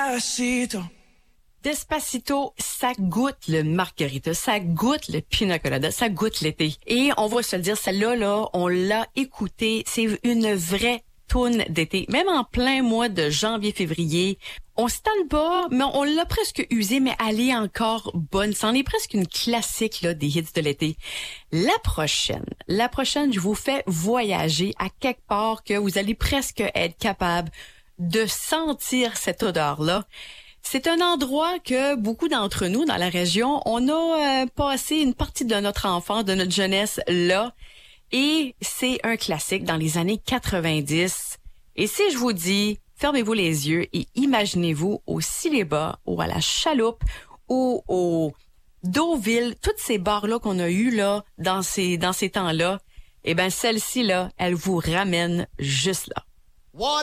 Despacito, ça goûte le margarita, ça goûte le pina colada, ça goûte l'été. Et on va se le dire, celle-là, là, on l'a écoutée, c'est une vraie toune d'été. Même en plein mois de janvier-février, on se tanne pas, mais on l'a presque usée, mais elle est encore bonne. C'en est presque une classique là des hits de l'été. La prochaine, je vous fais voyager à quelque part que vous allez presque être capable de sentir cette odeur-là. C'est un endroit que beaucoup d'entre nous dans la région, on a passé une partie de notre enfance, de notre jeunesse là. Et c'est un classique dans les années 90. Et si je vous dis, fermez-vous les yeux et imaginez-vous au Célibat ou à la Chaloupe ou au Deauville, toutes ces bars-là qu'on a eu là dans ces temps-là, eh ben celle-ci là, elle vous ramène juste là.